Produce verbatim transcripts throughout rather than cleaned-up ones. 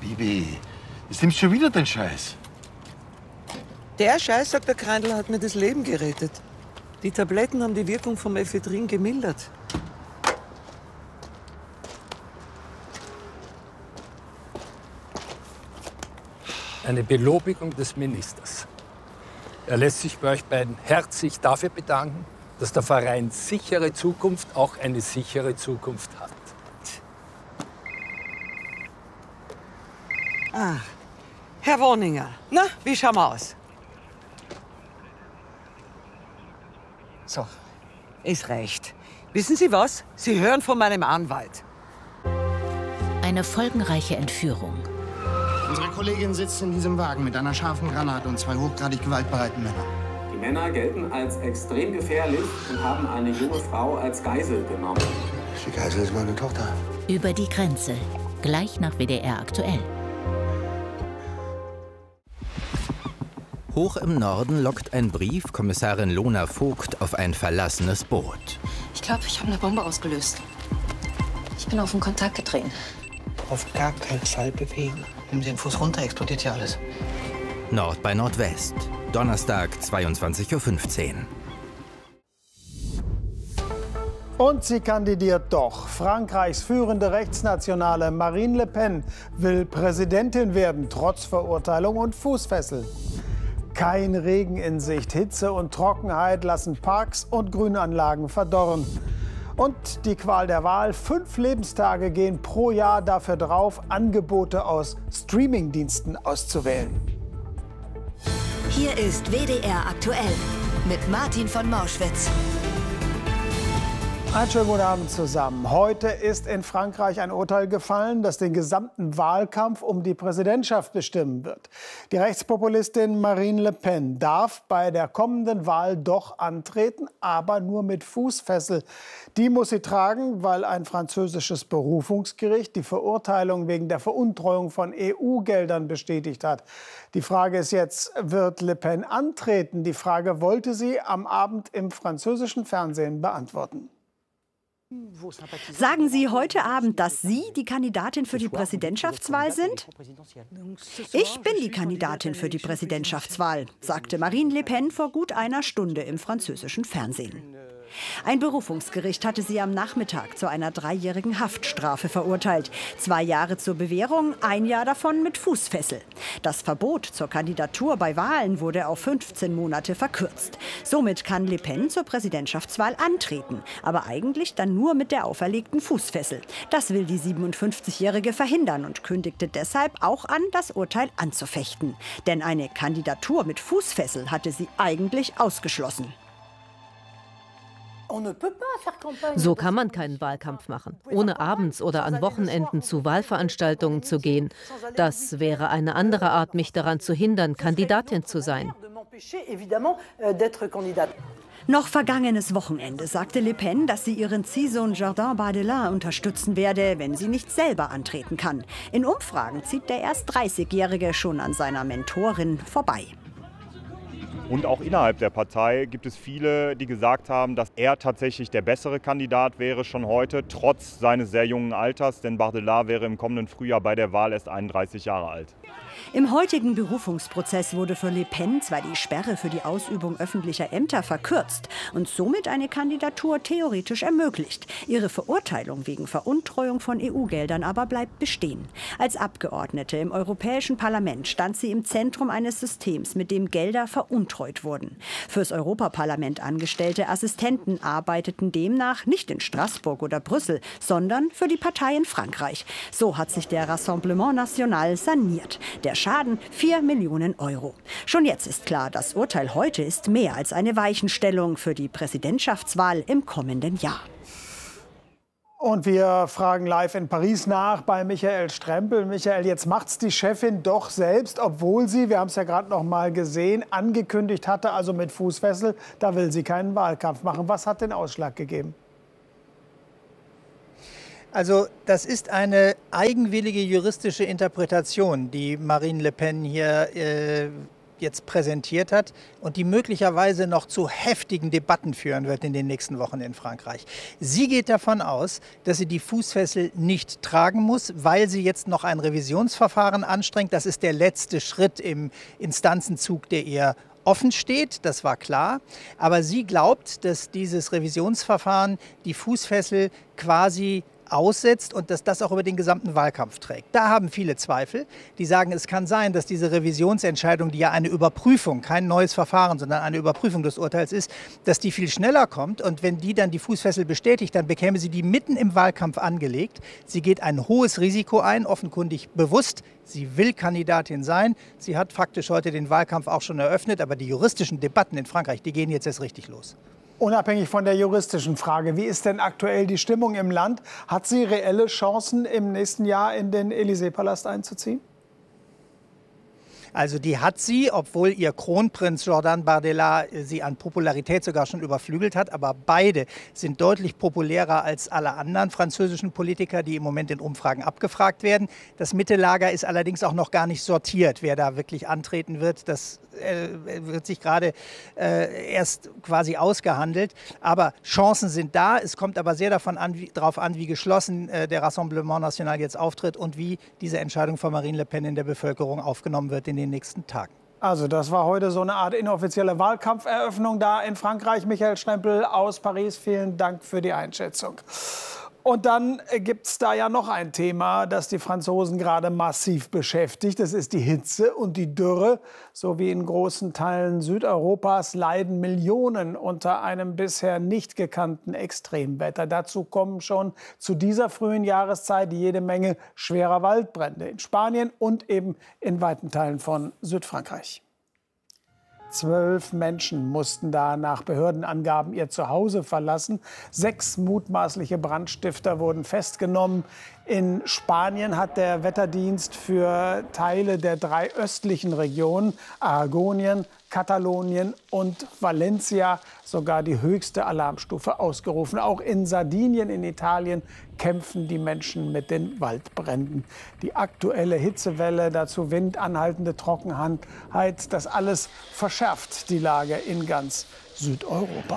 Bibi, jetzt nimmst du schon wieder den Scheiß. Der Scheiß, sagt der Kreindl, hat mir das Leben gerettet. Die Tabletten haben die Wirkung vom Ephedrin gemildert. Eine Belobigung des Ministers. Er lässt sich bei euch beiden herzlich dafür bedanken, dass der Verein Sichere Zukunft auch eine sichere Zukunft hat. Ah, Herr Woninger, na, wie schauen wir aus? So, es reicht. Wissen Sie was? Sie hören von meinem Anwalt. Eine folgenreiche Entführung. Unsere Kollegin sitzt in diesem Wagen mit einer scharfen Granate und zwei hochgradig gewaltbereiten Männern. Die Männer gelten als extrem gefährlich und haben eine junge Frau als Geisel genommen. Die Geisel ist meine Tochter. Über die Grenze. Gleich nach W D R aktuell. Hoch im Norden lockt ein Brief Kommissarin Lona Vogt auf ein verlassenes Boot. Ich glaube, ich habe eine Bombe ausgelöst. Ich bin auf den Kontakt getreten. Auf gar keinen Fall bewegen. Nehmen Sie den Fuß runter, explodiert hier alles. Nord bei Nordwest. Donnerstag, zweiundzwanzig Uhr fünfzehn. Und sie kandidiert doch. Frankreichs führende Rechtsnationale Marine Le Pen will Präsidentin werden, trotz Verurteilung und Fußfessel. Kein Regen in Sicht. Hitze und Trockenheit lassen Parks und Grünanlagen verdorren. Und die Qual der Wahl. Fünf Lebenstage gehen pro Jahr dafür drauf, Angebote aus Streamingdiensten auszuwählen. Hier ist W D R aktuell mit Martin von Mauschwitz. Einen schönen guten Abend zusammen. Heute ist in Frankreich ein Urteil gefallen, das den gesamten Wahlkampf um die Präsidentschaft bestimmen wird. Die Rechtspopulistin Marine Le Pen darf bei der kommenden Wahl doch antreten, aber nur mit Fußfessel. Die muss sie tragen, weil ein französisches Berufungsgericht die Verurteilung wegen der Veruntreuung von E U-Geldern bestätigt hat. Die Frage ist jetzt, wird Le Pen antreten? Die Frage wollte sie am Abend im französischen Fernsehen beantworten. Sagen Sie heute Abend, dass Sie die Kandidatin für die Präsidentschaftswahl sind? Ich bin die Kandidatin für die Präsidentschaftswahl, sagte Marine Le Pen vor gut einer Stunde im französischen Fernsehen. Ein Berufungsgericht hatte sie am Nachmittag zu einer dreijährigen Haftstrafe verurteilt. Zwei Jahre zur Bewährung, ein Jahr davon mit Fußfessel. Das Verbot zur Kandidatur bei Wahlen wurde auf fünfzehn Monate verkürzt. Somit kann Le Pen zur Präsidentschaftswahl antreten, aber eigentlich dann nur mit der auferlegten Fußfessel. Das will die siebenundfünfzigjährige verhindern und kündigte deshalb auch an, das Urteil anzufechten. Denn eine Kandidatur mit Fußfessel hatte sie eigentlich ausgeschlossen. So kann man keinen Wahlkampf machen, ohne abends oder an Wochenenden zu Wahlveranstaltungen zu gehen. Das wäre eine andere Art, mich daran zu hindern, Kandidatin zu sein. Noch vergangenes Wochenende sagte Le Pen, dass sie ihren Ziehsohn Jordan Bardella unterstützen werde, wenn sie nicht selber antreten kann. In Umfragen zieht der erst dreißigjährige schon an seiner Mentorin vorbei. Und auch innerhalb der Partei gibt es viele, die gesagt haben, dass er tatsächlich der bessere Kandidat wäre schon heute, trotz seines sehr jungen Alters. Denn Bardella wäre im kommenden Frühjahr bei der Wahl erst einunddreißig Jahre alt. Im heutigen Berufungsprozess wurde für Le Pen zwar die Sperre für die Ausübung öffentlicher Ämter verkürzt und somit eine Kandidatur theoretisch ermöglicht. Ihre Verurteilung wegen Veruntreuung von E U-Geldern aber bleibt bestehen. Als Abgeordnete im Europäischen Parlament stand sie im Zentrum eines Systems, mit dem Gelder veruntreut wurden. Fürs Europaparlament angestellte Assistenten arbeiteten demnach nicht in Straßburg oder Brüssel, sondern für die Partei in Frankreich. So hat sich der Rassemblement National saniert. Der Schaden vier Millionen Euro. Schon jetzt ist klar, das Urteil heute ist mehr als eine Weichenstellung für die Präsidentschaftswahl im kommenden Jahr. Und wir fragen live in Paris nach bei Michael Strempel. Michael, jetzt macht's die Chefin doch selbst, obwohl sie, wir haben es ja gerade noch mal gesehen, angekündigt hatte, also mit Fußfessel, da will sie keinen Wahlkampf machen. Was hat den Ausschlag gegeben? Also das ist eine eigenwillige juristische Interpretation, die Marine Le Pen hier äh, jetzt präsentiert hat und die möglicherweise noch zu heftigen Debatten führen wird in den nächsten Wochen in Frankreich. Sie geht davon aus, dass sie die Fußfessel nicht tragen muss, weil sie jetzt noch ein Revisionsverfahren anstrengt. Das ist der letzte Schritt im Instanzenzug, der ihr offen steht, das war klar. Aber sie glaubt, dass dieses Revisionsverfahren die Fußfessel quasi aussetzt und dass das auch über den gesamten Wahlkampf trägt. Da haben viele Zweifel. Die sagen, es kann sein, dass diese Revisionsentscheidung, die ja eine Überprüfung, kein neues Verfahren, sondern eine Überprüfung des Urteils ist, dass die viel schneller kommt. Und wenn die dann die Fußfessel bestätigt, dann bekäme sie die mitten im Wahlkampf angelegt. Sie geht ein hohes Risiko ein, offenkundig bewusst. Sie will Kandidatin sein. Sie hat faktisch heute den Wahlkampf auch schon eröffnet. Aber die juristischen Debatten in Frankreich, die gehen jetzt erst richtig los. Unabhängig von der juristischen Frage, wie ist denn aktuell die Stimmung im Land? Hat sie reelle Chancen, im nächsten Jahr in den Élysée-Palast einzuziehen? Also die hat sie, obwohl ihr Kronprinz Jordan Bardella sie an Popularität sogar schon überflügelt hat. Aber beide sind deutlich populärer als alle anderen französischen Politiker, die im Moment in Umfragen abgefragt werden. Das Mittellager ist allerdings auch noch gar nicht sortiert, wer da wirklich antreten wird. Das äh, wird sich gerade äh, erst quasi ausgehandelt. Aber Chancen sind da. Es kommt aber sehr davon an, wie, darauf an, wie geschlossen äh, der Rassemblement National jetzt auftritt und wie diese Entscheidung von Marine Le Pen in der Bevölkerung aufgenommen wird in den nächsten Tagen. Also das war heute so eine Art inoffizielle Wahlkampferöffnung da in Frankreich. Michael Stempel aus Paris, vielen Dank für die Einschätzung. Und dann gibt es da ja noch ein Thema, das die Franzosen gerade massiv beschäftigt. Das ist die Hitze und die Dürre. So wie in großen Teilen Südeuropas leiden Millionen unter einem bisher nicht gekannten Extremwetter. Dazu kommen schon zu dieser frühen Jahreszeit jede Menge schwerer Waldbrände in Spanien und eben in weiten Teilen von Südfrankreich. Zwölf Menschen mussten da nach Behördenangaben ihr Zuhause verlassen. Sechs mutmaßliche Brandstifter wurden festgenommen. In Spanien hat der Wetterdienst für Teile der drei östlichen Regionen, Aragonien, Katalonien und Valencia, sogar die höchste Alarmstufe ausgerufen. Auch in Sardinien in Italien kämpfen die Menschen mit den Waldbränden. Die aktuelle Hitzewelle, dazu Wind, anhaltende Trockenheit, das alles verschärft die Lage in ganz Südeuropa.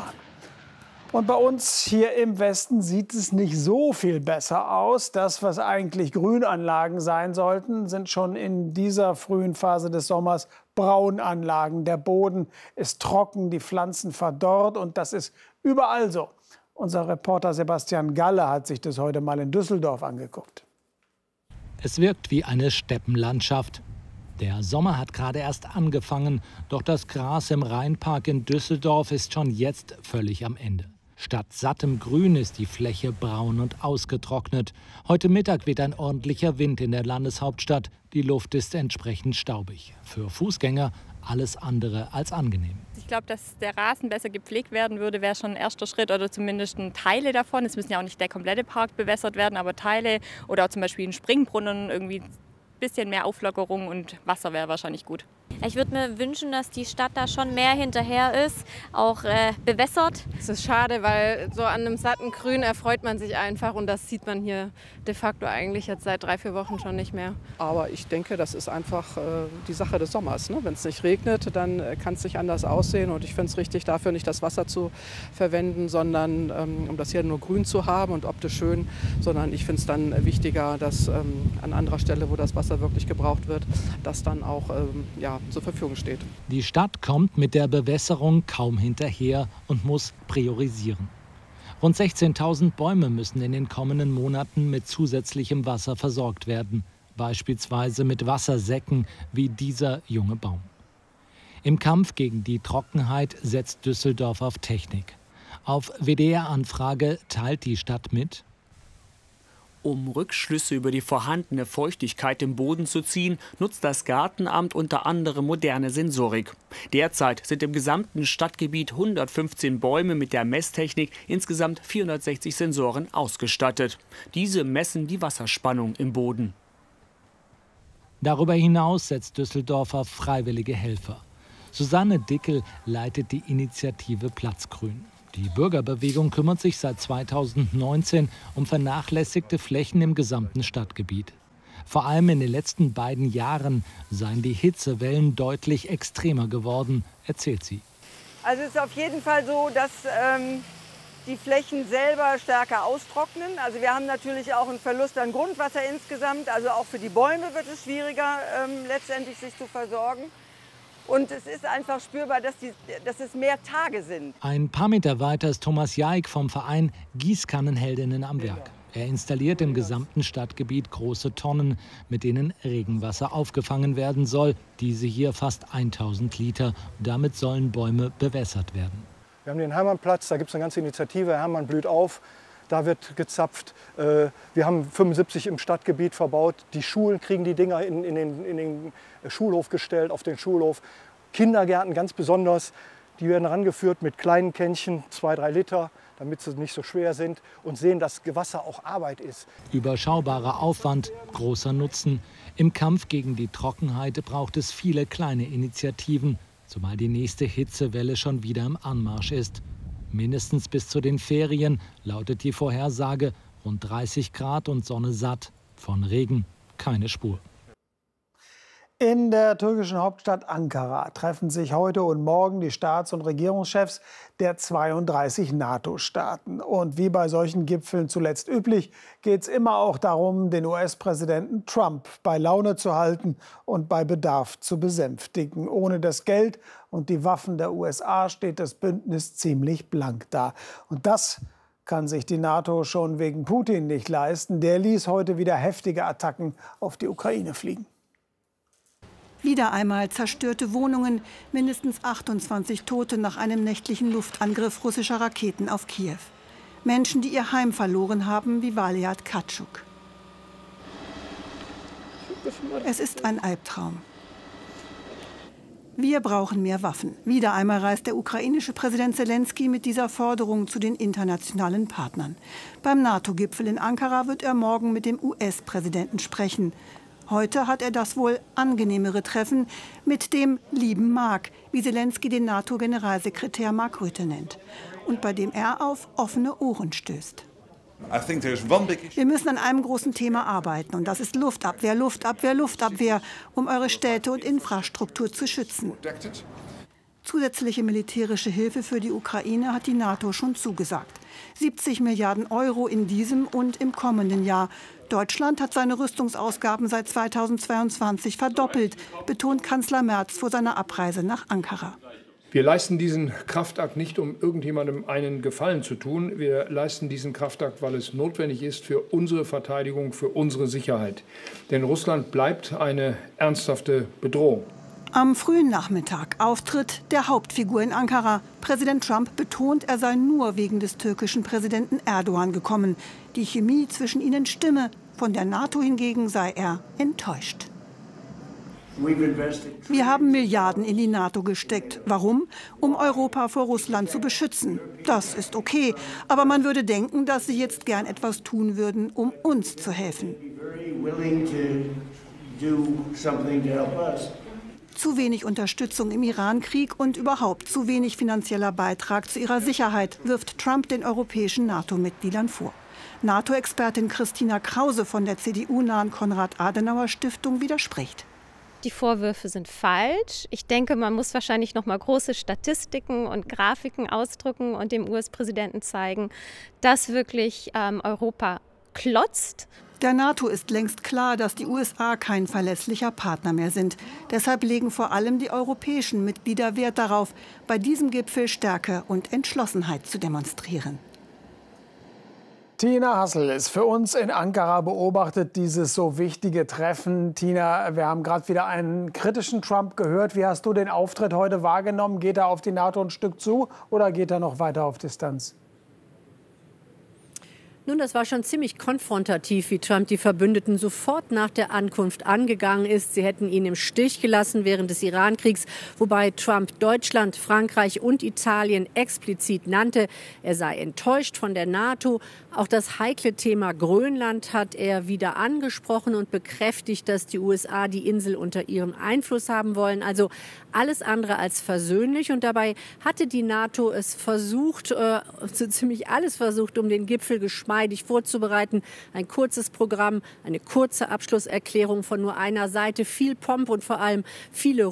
Und bei uns hier im Westen sieht es nicht so viel besser aus. Das, was eigentlich Grünanlagen sein sollten, sind schon in dieser frühen Phase des Sommers Braunanlagen. Der Boden ist trocken, die Pflanzen verdorrt und das ist überall so. Unser Reporter Sebastian Galle hat sich das heute mal in Düsseldorf angeguckt. Es wirkt wie eine Steppenlandschaft. Der Sommer hat gerade erst angefangen, doch das Gras im Rheinpark in Düsseldorf ist schon jetzt völlig am Ende. Statt sattem Grün ist die Fläche braun und ausgetrocknet. Heute Mittag weht ein ordentlicher Wind in der Landeshauptstadt. Die Luft ist entsprechend staubig. Für Fußgänger alles andere als angenehm. Ich glaube, dass der Rasen besser gepflegt werden würde, wäre schon ein erster Schritt oder zumindest Teile davon. Es müssen ja auch nicht der komplette Park bewässert werden, aber Teile oder auch zum Beispiel ein Springbrunnen, irgendwie ein bisschen mehr Auflockerung und Wasser wäre wahrscheinlich gut. Ich würde mir wünschen, dass die Stadt da schon mehr hinterher ist, auch äh, bewässert. Es ist schade, weil so an einem satten Grün erfreut man sich einfach und das sieht man hier de facto eigentlich jetzt seit drei, vier Wochen schon nicht mehr. Aber ich denke, das ist einfach äh, die Sache des Sommers. Ne? Wenn es nicht regnet, dann äh, kann es nicht anders aussehen und ich finde es richtig, dafür nicht das Wasser zu verwenden, sondern ähm, um das hier nur grün zu haben und optisch schön, sondern ich finde es dann wichtiger, dass ähm, an anderer Stelle, wo das Wasser wirklich gebraucht wird, das dann auch ähm, ja, zur Verfügung steht. Die Stadt kommt mit der Bewässerung kaum hinterher und muss priorisieren. Rund sechzehntausend Bäume müssen in den kommenden Monaten mit zusätzlichem Wasser versorgt werden, beispielsweise mit Wassersäcken wie dieser junge Baum. Im Kampf gegen die Trockenheit setzt Düsseldorf auf Technik. Auf W D R-Anfrage teilt die Stadt mit: Um Rückschlüsse über die vorhandene Feuchtigkeit im Boden zu ziehen, nutzt das Gartenamt unter anderem moderne Sensorik. Derzeit sind im gesamten Stadtgebiet hundertfünfzehn Bäume mit der Messtechnik, insgesamt vierhundertsechzig Sensoren ausgestattet. Diese messen die Wasserspannung im Boden. Darüber hinaus setzt Düsseldorf auf freiwillige Helfer. Susanne Dickel leitet die Initiative Platzgrün. Die Bürgerbewegung kümmert sich seit zweitausendneunzehn um vernachlässigte Flächen im gesamten Stadtgebiet. Vor allem in den letzten beiden Jahren seien die Hitzewellen deutlich extremer geworden, erzählt sie. Also es ist auf jeden Fall so, dass ähm, die Flächen selber stärker austrocknen. Also wir haben natürlich auch einen Verlust an Grundwasser insgesamt. Also auch für die Bäume wird es schwieriger, ähm, letztendlich sich zu versorgen. Und es ist einfach spürbar, dass, die, dass es mehr Tage sind. Ein paar Meter weiter ist Thomas Jaik vom Verein Gießkannenheldinnen am Werk. Er installiert im gesamten Stadtgebiet große Tonnen, mit denen Regenwasser aufgefangen werden soll. Diese hier fast tausend Liter. Damit sollen Bäume bewässert werden. Wir haben den Hermannplatz, da gibt es eine ganze Initiative, Hermann blüht auf. Da wird gezapft. Wir haben fünfundsiebzig im Stadtgebiet verbaut. Die Schulen kriegen die Dinger in, in, den, in den Schulhof gestellt, auf den Schulhof. Kindergärten ganz besonders. Die werden rangeführt mit kleinen Kännchen, zwei, drei Liter, damit sie nicht so schwer sind und sehen, dass Wasser auch Arbeit ist. Überschaubarer Aufwand, großer Nutzen. Im Kampf gegen die Trockenheit braucht es viele kleine Initiativen, zumal die nächste Hitzewelle schon wieder im Anmarsch ist. Mindestens bis zu den Ferien lautet die Vorhersage, rund dreißig Grad und Sonne satt. Von Regen keine Spur. In der türkischen Hauptstadt Ankara treffen sich heute und morgen die Staats- und Regierungschefs der zweiunddreißig NATO-Staaten. Und wie bei solchen Gipfeln zuletzt üblich, geht es immer auch darum, den U S-Präsidenten Trump bei Laune zu halten und bei Bedarf zu besänftigen. Ohne das Geld und die Waffen der U S A steht das Bündnis ziemlich blank da. Und das kann sich die NATO schon wegen Putin nicht leisten. Der ließ heute wieder heftige Attacken auf die Ukraine fliegen. Wieder einmal zerstörte Wohnungen, mindestens achtundzwanzig Tote nach einem nächtlichen Luftangriff russischer Raketen auf Kiew. Menschen, die ihr Heim verloren haben, wie Valiat Katschuk. Es ist ein Albtraum. Wir brauchen mehr Waffen. Wieder einmal reist der ukrainische Präsident Selenskyj mit dieser Forderung zu den internationalen Partnern. Beim NATO-Gipfel in Ankara wird er morgen mit dem U S-Präsidenten sprechen. Heute hat er das wohl angenehmere Treffen mit dem lieben Mark, wie Selenskyj den NATO-Generalsekretär Mark Rutte nennt, und bei dem er auf offene Ohren stößt. Wir müssen an einem großen Thema arbeiten, und das ist Luftabwehr, Luftabwehr, Luftabwehr, um eure Städte und Infrastruktur zu schützen. Zusätzliche militärische Hilfe für die Ukraine hat die NATO schon zugesagt. siebzig Milliarden Euro in diesem und im kommenden Jahr. Deutschland hat seine Rüstungsausgaben seit zweitausendzweiundzwanzig verdoppelt, betont Kanzler Merz vor seiner Abreise nach Ankara. Wir leisten diesen Kraftakt nicht, um irgendjemandem einen Gefallen zu tun. Wir leisten diesen Kraftakt, weil es notwendig ist für unsere Verteidigung, für unsere Sicherheit. Denn Russland bleibt eine ernsthafte Bedrohung. Am frühen Nachmittag Auftritt der Hauptfigur in Ankara. Präsident Trump betont, er sei nur wegen des türkischen Präsidenten Erdogan gekommen. Die Chemie zwischen ihnen stimme. Von der NATO hingegen sei er enttäuscht. Wir haben Milliarden in die NATO gesteckt. Warum? Um Europa vor Russland zu beschützen. Das ist okay. Aber man würde denken, dass sie jetzt gern etwas tun würden, um uns zu helfen. Zu wenig Unterstützung im Iran-Krieg und überhaupt zu wenig finanzieller Beitrag zu ihrer Sicherheit wirft Trump den europäischen NATO-Mitgliedern vor. NATO-Expertin Christina Krause von der C D U-nahen Konrad-Adenauer-Stiftung widerspricht. Die Vorwürfe sind falsch. Ich denke, man muss wahrscheinlich noch mal große Statistiken und Grafiken ausdrücken und dem U S-Präsidenten zeigen, dass wirklich ähm, Europa klotzt. Der NATO ist längst klar, dass die U S A kein verlässlicher Partner mehr sind. Deshalb legen vor allem die europäischen Mitglieder Wert darauf, bei diesem Gipfel Stärke und Entschlossenheit zu demonstrieren. Tina Hassel ist für uns in Ankara, beobachtet dieses so wichtige Treffen. Tina, wir haben gerade wieder einen kritischen Trump gehört. Wie hast du den Auftritt heute wahrgenommen? Geht er auf die NATO ein Stück zu oder geht er noch weiter auf Distanz? Nun, das war schon ziemlich konfrontativ, wie Trump die Verbündeten sofort nach der Ankunft angegangen ist. Sie hätten ihn im Stich gelassen während des Iran-Kriegs, wobei Trump Deutschland, Frankreich und Italien explizit nannte. Er sei enttäuscht von der NATO. Auch das heikle Thema Grönland hat er wieder angesprochen und bekräftigt, dass die U S A die Insel unter ihrem Einfluss haben wollen. Also alles andere als versöhnlich. Und dabei hatte die NATO es versucht, äh, so ziemlich alles versucht, um den Gipfel geschmeidig geschmeidig vorzubereiten. Ein kurzes Programm, eine kurze Abschlusserklärung von nur einer Seite, viel Pomp und vor allem viele